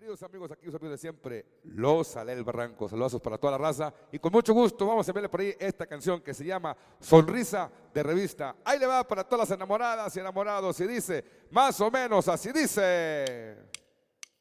Queridos amigos, aquí los amigos de siempre, los Sale del Barranco, saludos para toda la raza y con mucho gusto vamos a verle por ahí esta canción que se llama Sonrisa de Revista. Ahí le va para todas las enamoradas y enamorados y dice, más o menos así dice.